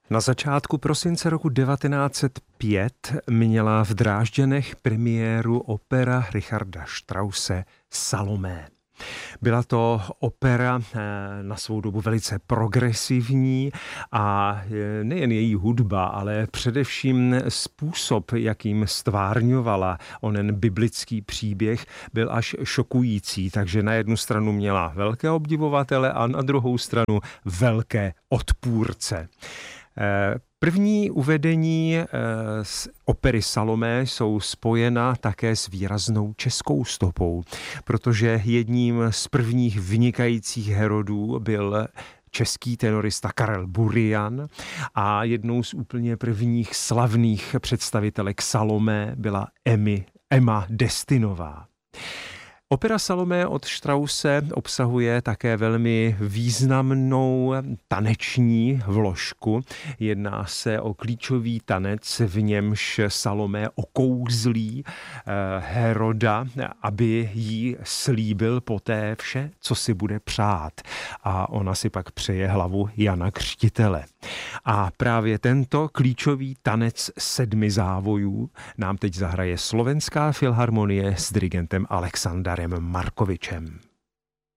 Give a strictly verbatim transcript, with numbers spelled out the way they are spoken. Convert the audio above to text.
Na začátku prosince roku devatenáct set pět měla v Drážďanech premiéru opera Richarda Strausse Salomé. Byla to opera na svou dobu velice progresivní a nejen její hudba, ale především způsob, jakým stvárňovala onen biblický příběh, byl až šokující. Takže na jednu stranu měla velké obdivovatele a na druhou stranu velké odpůrce. První uvedení z opery Salomé jsou spojena také s výraznou českou stopou, protože jedním z prvních vynikajících herodů byl český tenorista Karel Burian a jednou z úplně prvních slavných představitelek Salomé byla Emmy, Emma Destinová. Opera Salomé od Strausse obsahuje také velmi významnou taneční vložku. Jedná se o klíčový tanec, v němž Salomé okouzlí Heroda, aby jí slíbil poté vše, co si bude přát. A ona si pak přeje hlavu Jana Křtitele. A právě tento klíčový tanec sedmi závojů nám teď zahraje Slovenská filharmonie s dirigentem Alexanderem Markovičem.